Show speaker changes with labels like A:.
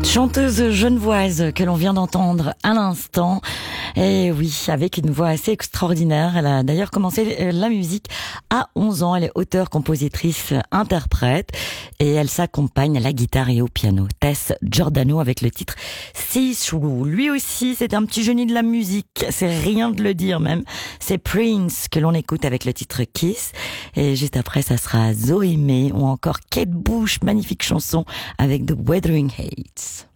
A: Chanteuse genevoise que l'on vient d'entendre à l'instant. Et oui, avec une voix assez extraordinaire. Elle a d'ailleurs commencé la musique à 11 ans. Elle est auteure, compositrice, interprète. Et elle s'accompagne à la guitare et au piano. Tess Giordano avec le titre See Through. Lui aussi, c'est un petit génie de la musique. C'est rien de le dire même. C'est Prince que l'on écoute avec le titre Kiss. Et juste après, ça sera Zoé May ou encore Kate Bush. Magnifique chanson avec The Wuthering Heights.